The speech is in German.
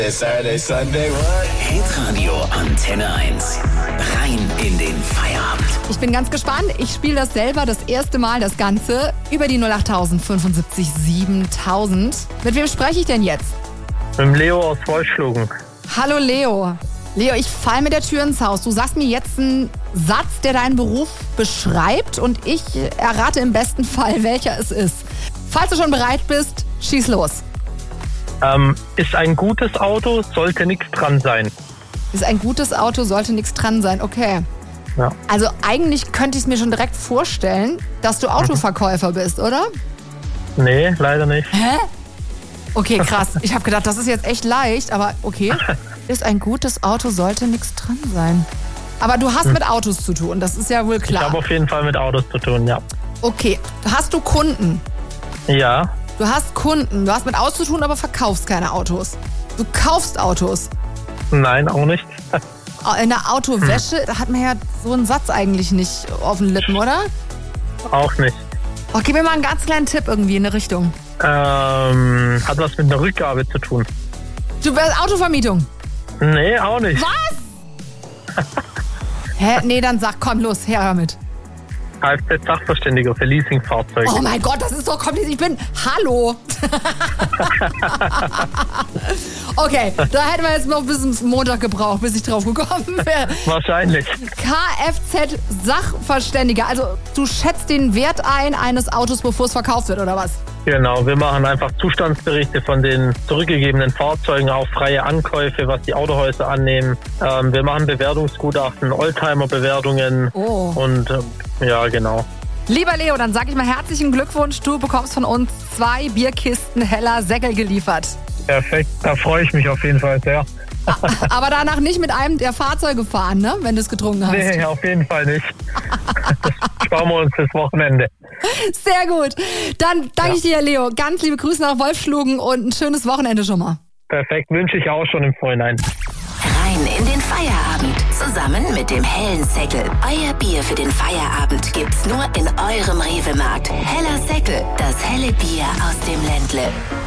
Saturday, Sunday, what? Hitradio Antenne 1. Rein in den Feierabend. Ich bin ganz gespannt. Ich spiele das selber das erste Mal, das Ganze, über die 08000 75 7000. Mit wem spreche ich denn jetzt? Mit dem Leo aus Wolfschlugen. Hallo Leo. Leo, ich falle mit der Tür ins Haus. Du sagst mir jetzt einen Satz, der deinen Beruf beschreibt und ich errate im besten Fall, welcher es ist. Falls du schon bereit bist, schieß los. Ist ein gutes Auto, sollte nichts dran sein. Ist ein gutes Auto, sollte nichts dran sein. Okay. Ja. Also eigentlich könnte ich es mir schon direkt vorstellen, dass du Autoverkäufer bist, oder? Nee, leider nicht. Hä? Okay, krass. Ich habe gedacht, das ist jetzt echt leicht, aber okay. Ist ein gutes Auto, sollte nichts dran sein. Aber du hast mit Autos zu tun, das ist ja wohl klar. Ich habe auf jeden Fall mit Autos zu tun, ja. Okay, hast du Kunden? Ja. Du hast Kunden, du hast mit Autos zu tun, aber verkaufst keine Autos. Du kaufst Autos. Nein, auch nicht. In der Autowäsche, da hat man ja so einen Satz eigentlich nicht auf den Lippen, oder? Auch nicht. Oh, gib mir mal einen ganz kleinen Tipp irgendwie in eine Richtung. Hat was mit einer Rückgabe zu tun. Du wärst Autovermietung. Nee, auch nicht. Was? Hä? Nee, dann sag, komm, los, her damit. Kfz-Sachverständiger für Leasingfahrzeuge. Oh mein Gott, das ist so kompliziert. Ich bin... Hallo. Okay, da hätten wir jetzt noch bis Montag gebraucht, bis ich drauf gekommen wäre. Wahrscheinlich. Kfz-Sachverständiger. Also du schätzt den Wert ein eines Autos, bevor es verkauft wird, oder was? Genau, wir machen einfach Zustandsberichte von den zurückgegebenen Fahrzeugen, auch freie Ankäufe, was die Autohäuser annehmen. Wir machen Bewertungsgutachten, Oldtimer-Bewertungen und ja, genau. Lieber Leo, dann sage ich mal herzlichen Glückwunsch. Du bekommst von uns 2 Bierkisten Heller Säckel geliefert. Perfekt, da freue ich mich auf jeden Fall sehr. Aber danach nicht mit einem der Fahrzeuge fahren, ne? Wenn du es getrunken hast. Nee, auf jeden Fall nicht. Das sparen wir uns das Wochenende. Sehr gut. Dann danke ich dir, Leo. Ganz liebe Grüße nach Wolfschlugen und ein schönes Wochenende schon mal. Perfekt, wünsche ich auch schon im Vorhinein. Rein in den Feierabend. Zusammen mit dem hellen Säckel. Euer Bier für den Feierabend gibt's nur in eurem Rewe-Markt. Heller Säckel, das helle Bier aus dem Ländle.